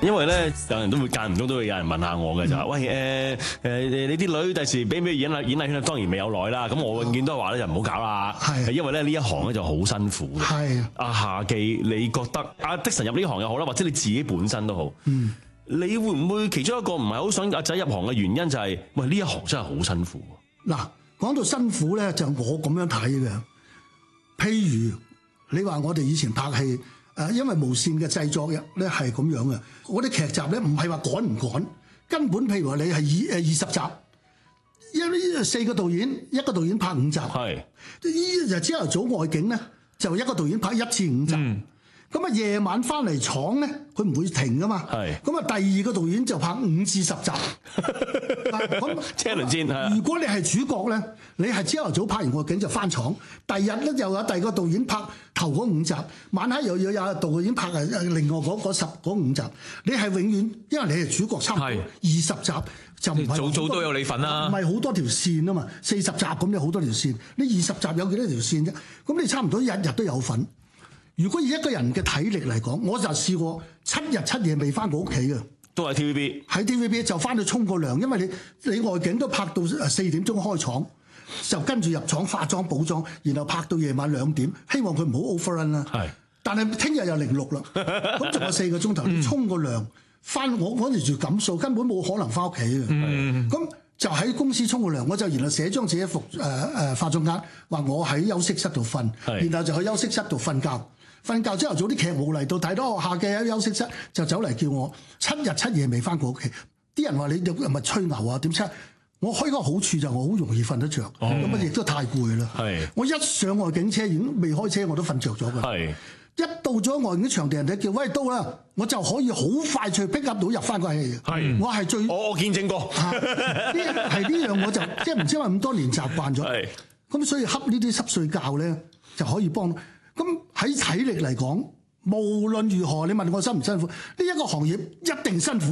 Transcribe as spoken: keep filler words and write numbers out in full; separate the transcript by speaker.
Speaker 1: 因為咧，有人都會間唔中都會有人問下我嘅就話，喂誒誒，你啲女第時俾唔俾演藝演藝圈？當然未有耐啦。咁我永遠都係話咧，就唔好搞啦。係因為咧呢一行咧就好辛苦嘅。係阿夏記，你覺得阿的神入呢行又好啦，或者你自己本身都好，嗯，你會唔會其中一個唔係好想阿仔入行嘅原因就係，喂呢一行真係好辛苦。
Speaker 2: 嗱，講到辛苦咧，就我咁樣睇嘅。譬如你話我哋以前拍戲。誒，因為無線嘅製作咧係咁樣嘅，我啲劇集咧唔係話趕唔趕，根本譬如話你係二誒二十集，因為四個導演，一個導演拍五集，係，呢就朝頭早外景咧就一個導演拍一至五集，咁啊夜晚翻嚟廠咧佢唔會停噶嘛，係，咁啊第二個導演就拍五至十集，咁
Speaker 1: 車輪戰。
Speaker 2: 如果你係主角咧，你係朝頭早拍完外景就翻廠，第二日咧又有第二個導演拍頭嗰五集，晚黑又要有導演拍誒另外嗰嗰十嗰五集，你係永遠因為你係主角，差唔多二十集就唔係
Speaker 3: 早早都有你份啦，
Speaker 2: 唔係好多條線啊嘛，四十集咁你好多條線，你二十集有幾多條線啫？咁你差唔多日日都有份。如果以一個人嘅體力嚟講，我就試過七日七夜未翻過屋企嘅，
Speaker 1: 都係 T V B， 喺
Speaker 2: T V B 就翻去沖個涼，因為你你外景都拍到四點鐘開廠，就跟住入廠化妝補妝，然後拍到夜晚兩點，希望佢唔好 overrun 啦。係，但係聽日又零六啦，咁仲有四個鐘頭，你沖個涼翻我嗰陣住錦數，根本冇可能翻屋企嘅。咁就喺公司沖個涼，我就然後寫張自己服誒誒化妝卡，話我喺休息室度瞓，然後就去休息室度瞓覺。瞓覺之後早啲劇冇嚟到，睇到我下嘅喺休息室就走嚟叫我七日七夜未翻過屋企。啲人話你又咪吹牛啊？點知我開個好處就我好容易瞓得着，咁啊亦都太攰啦。我一上外景車已經未開車我都瞓着咗㗎。一到咗外景場地，人哋叫喂到啦，我就可以好快脆 pick up 到入翻個戲。係，我係最
Speaker 1: 我我見證過。
Speaker 2: 呢係呢樣我就即係唔知話咁多年習慣咗。係，咁所以恰呢啲濕碎覺咧就可以幫。咁喺體力嚟講，無論如何，你問我辛唔辛苦？呢一個行業一定辛苦。